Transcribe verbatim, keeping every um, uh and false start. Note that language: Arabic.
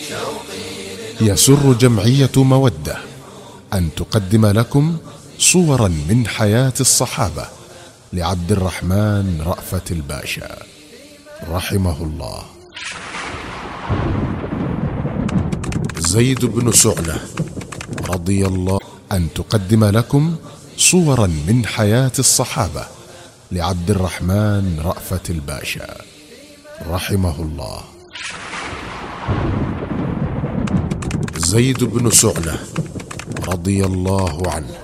يسر جمعية مودة أن تقدم لكم صورا من حياة الصحابة لعبد الرحمن رأفت الباشا رحمه الله. زيد بن سعنة رضي الله أن تقدم لكم صورا من حياة الصحابة لعبد الرحمن رأفت الباشا رحمه الله. زيد بن سعنة رضي الله عنه